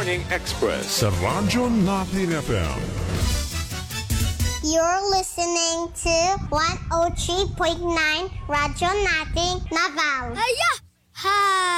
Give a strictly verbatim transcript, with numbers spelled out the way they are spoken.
Morning Express sa Radyo Natin F M. You're listening to one oh three point nine Radyo Natin Naval. Aya! Hi!